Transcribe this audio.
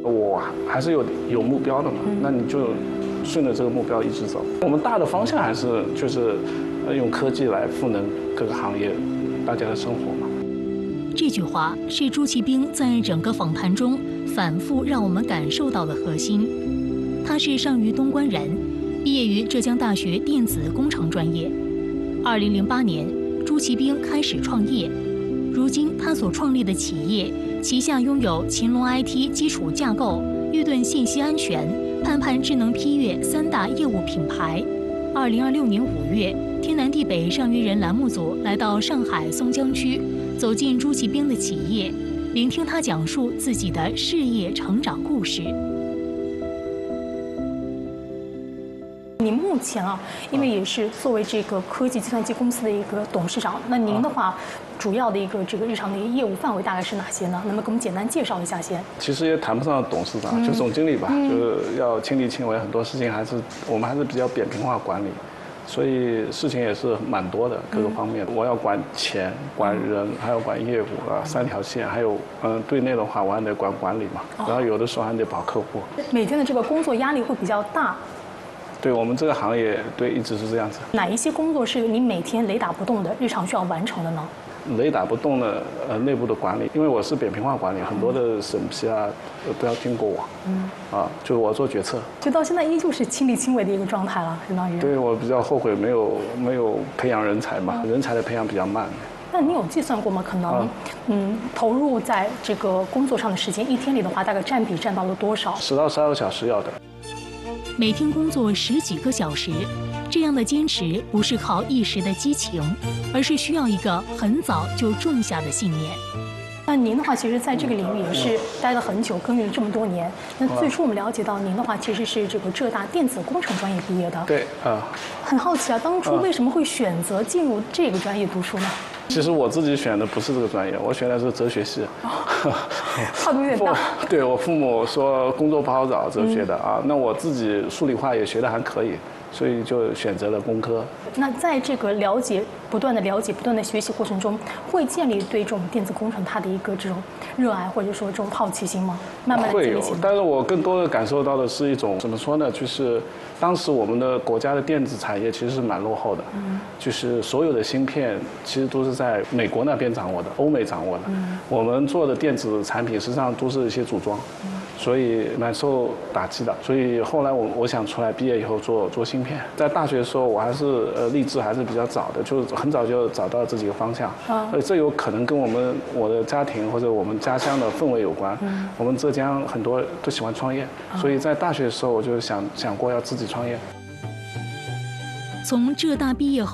我还是有目标的嘛，那你就顺着这个目标一直走。我们大的方向还是就是用科技来赋能各个行业大家的生活嘛。 这句话是朱其兵在整个访谈中反复让我们感受到的核心。他是上虞东关人，毕业于浙江大学电子工程专业。2008年，朱其兵开始创业。如今，他所创立的企业旗下拥有秦龙 IT 基础架构、玉盾信息安全、盼盼智能批阅3大业务品牌。2026年5月，天南地北上虞人栏目组来到上海松江区，走进朱其兵的企业，聆听他讲述自己的事业成长故事。 您目前因为也是作为这个科技计算机公司的一个董事长，那您的话，主要的一个这个日常的一个业务范围大概是哪些呢？能不能给我们简单介绍一下先？ 其实也谈不上董事长，就总经理吧，就是要亲力亲为，很多事情我们还是比较扁平化管理，所以事情也是蛮多的，各个方面。我要管钱、管人，还要管业务3条线，还有对内的话，我还得管理嘛，然后有的时候还得保客户。 每天的这个工作压力会比较大。 对我们这个行业，对一直是这样子。 哪一些工作是你每天雷打不动的日常需要完成的呢？ 雷打不动的内部的管理，因为我是扁平化管理，很多的审批都要经过我，就是我做决策。 就到现在依旧是亲力亲为的一个状态了，相当于。 对，我比较后悔没有培养人才嘛，人才的培养比较慢。 那你有计算过吗？可能投入在这个工作上的时间，一天里的话，大概占到了多少 ？10到12个小时要的。 每天工作10几个小时，这样的坚持不是靠一时的激情，而是需要一个很早就种下的信念。 那您的话，其实在这个领域也是待了很久，耕耘了这么多年。那最初我们了解到您的话，其实是这个浙大电子工程专业毕业的。 对很好奇当初为什么会选择进入这个专业读书呢？ 其实我自己选的不是这个专业，我选的是哲学系。 跨度有点大。对， 我父母说工作不好找，哲学的那我自己数理化也学得还可以，所以就选择了工科。 那在这个不断的了解、不断的学习过程中，会建立对这种电子工程它的一个这种热爱，或者说这种好奇心吗？慢慢的会有，但是我更多的感受到的是一种怎么说呢？就是当时我们的国家的电子产业其实是蛮落后的，就是所有的芯片其实都是在美国那边掌握的，欧美掌握的。我们做的电子产品实际上都是一些组装。所以蛮受打击的，所以后来我想出来毕业以后做芯片。在大学的时候，我还是立志还是比较早的，就是很早就找到这几个方向。这有可能跟我的家庭或者我们家乡的氛围有关。我们浙江很多都喜欢创业，所以在大学的时候我就想过要自己创业。 从浙大毕业后。